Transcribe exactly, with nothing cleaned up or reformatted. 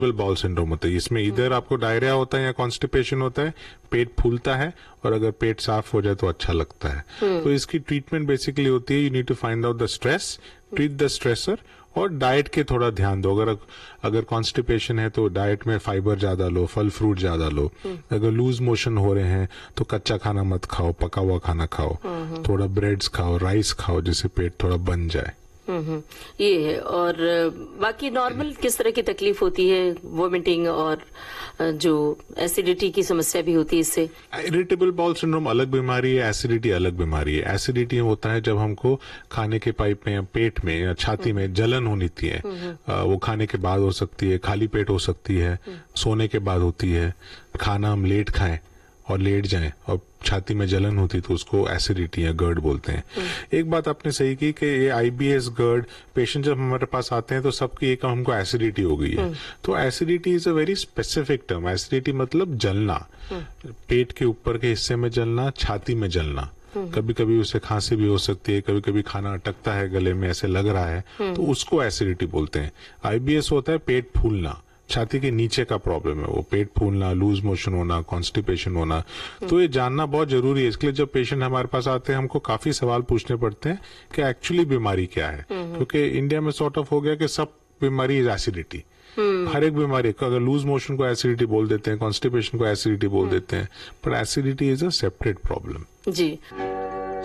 Bowel syndrome होता है। इसमें इधर आपको डायरिया होता है या कॉन्स्टिपेशन होता है, पेट फूलता है, और अगर पेट साफ हो जाए तो अच्छा लगता है। तो इसकी ट्रीटमेंट बेसिकली होती है, you need to find out the stress, treat the stressor, और डाइट के थोड़ा ध्यान दो। अगर अगर कॉन्स्टिपेशन है तो डाइट में फाइबर ज्यादा लो, फल फ्रूट ज्यादा लो। अगर लूज मोशन हो रहे हैं तो कच्चा खाना मत खाओ, पका हुआ खाना खाओ, थोड़ा ब्रेड्स खाओ, राइस खाओ, जिससे पेट थोड़ा बन जाए। हम्म ये है। और बाकी नॉर्मल किस तरह की तकलीफ होती है, वोमिटिंग और जो एसिडिटी की समस्या भी होती है इससे? इरिटेबल बाउल सिंड्रोम अलग बीमारी है, एसिडिटी अलग बीमारी है। एसिडिटी होता है जब हमको खाने के पाइप में या पेट में या छाती में जलन होनी है। वो खाने के बाद हो सकती है, खाली पेट हो सकती है, सोने के बाद होती है, खाना हम लेट खाएं और लेट जाएं और छाती में जलन होती तो उसको एसिडिटी या गर्ड बोलते हैं। एक बात आपने सही की कि ये आईबीएस गर्ड पेशेंट जब हमारे पास आते हैं तो सबकी एक हमको एसिडिटी हो गई है। तो acidity is a very specific term. Acidity मतलब जलना, पेट के ऊपर के हिस्से में जलना, छाती में जलना। कभी कभी उसे खांसी भी हो सकती है, कभी कभी खाना अटकता है गले में, ऐसे लग रहा है, तो उसको एसिडिटी बोलते हैं। आईबीएस होता है पेट फूलना, छाती के नीचे का प्रॉब्लम है वो, पेट फूलना, लूज मोशन होना, कॉन्स्टिपेशन होना। तो ये जानना बहुत जरूरी है। इसके लिए जब पेशेंट हमारे पास आते हैं हमको काफी सवाल पूछने पड़ते हैं कि एक्चुअली बीमारी क्या है, क्योंकि इंडिया में सॉर्ट ऑफ हो गया कि सब बीमारी इज एसिडिटी। हर एक बीमारी को, अगर लूज मोशन को एसिडिटी बोल देते हैं, कॉन्स्टिपेशन को एसिडिटी बोल देते हैं, पर acidity is a separate problem. Ji.